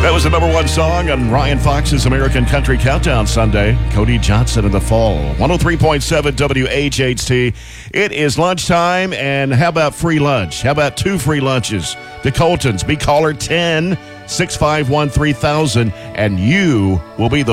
That was the number one song on Ryan Fox's American Country Countdown Sunday. Cody Johnson in the Fall. 103.7 WHHT. It is lunchtime, and how about free lunch? How about 2 free lunches? The Coltons. Be caller 10-651-3000, and you will be the